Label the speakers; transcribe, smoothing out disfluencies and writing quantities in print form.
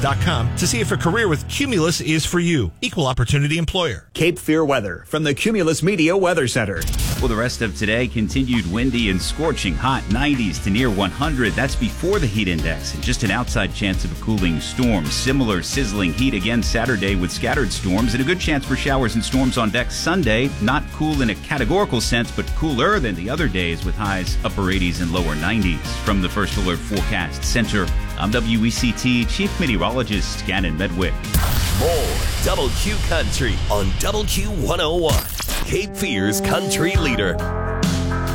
Speaker 1: Cumulus.com to see if a career with Cumulus is for you. Equal opportunity employer.
Speaker 2: Cape Fear weather from the Cumulus Media Weather Center.
Speaker 3: Well, the rest of today continued windy and scorching hot, 90s to near 100. That's before the heat index and just an outside chance of a cooling storm. Similar sizzling heat again Saturday with scattered storms and a good chance for showers and storms on deck Sunday. Not cool in a categorical sense, but cooler than the other days with highs upper 80s and lower 90s. From the First Alert Forecast Center, I'm WECT Chief Meteorologist Gannon Medwick.
Speaker 4: More Double Q Country on Double Q 101. Cape Fear's country leader.